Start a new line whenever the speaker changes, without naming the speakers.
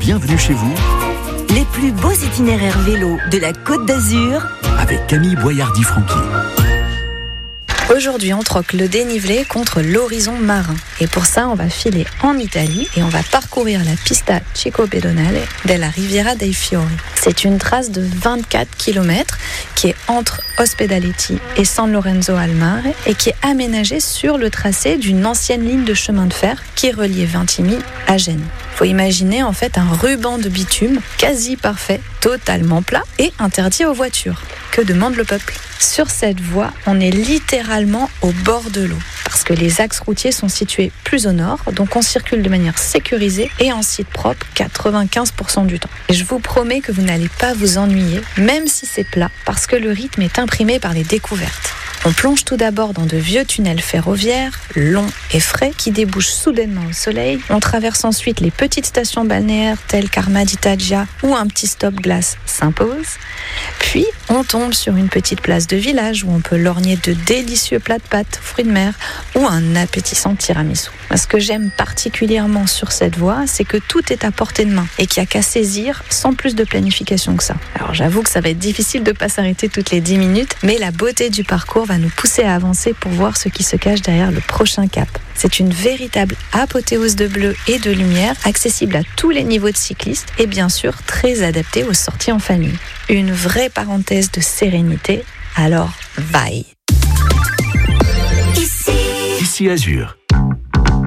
bienvenue chez vous
Les plus beaux itinéraires vélo de la Côte d'Azur
avec Camille Boyardi-Franqui.
Aujourd'hui, on troque le dénivelé contre l'horizon marin. Et pour ça, on va filer en Italie et on va parcourir la pista Cicopedonale della Riviera dei Fiori. C'est une trace de 24 km qui est entre Ospedaletti et San Lorenzo al Mare et qui est aménagée sur le tracé d'une ancienne ligne de chemin de fer qui reliait Vintimille à Gênes. Il faut imaginer en fait un ruban de bitume quasi parfait, totalement plat et interdit aux voitures. Que demande le peuple ? Sur cette voie, on est littéralement au bord de l'eau parce que les axes routiers sont situés plus au nord, donc on circule de manière sécurisée et en site propre 95% du temps. Et je vous promets que vous n'allez pas vous ennuyer, même si c'est plat, parce que le rythme est imprimé par les découvertes. On plonge tout d'abord dans de vieux tunnels ferroviaires, longs et frais, qui débouchent soudainement au soleil. On traverse ensuite les petites stations balnéaires telles qu'Armaditaggia ou un petit stop glace s'impose. Puis, on tombe sur une petite place de village où on peut lorgner de délicieux plats de pâtes, fruits de mer ou un appétissant tiramisu. Ce que j'aime particulièrement sur cette voie, c'est que tout est à portée de main et qu'il n'y a qu'à saisir sans plus de planification que ça. Alors j'avoue que ça va être difficile de ne pas s'arrêter toutes les 10 minutes, mais la beauté du parcours va nous pousser à avancer pour voir ce qui se cache derrière le prochain cap. C'est une véritable apothéose de bleu et de lumière, accessible à tous les niveaux de cyclistes et bien sûr très adaptée aux sorties en famille. Une vraie parenthèse de sérénité, alors vai!
Ici Azur.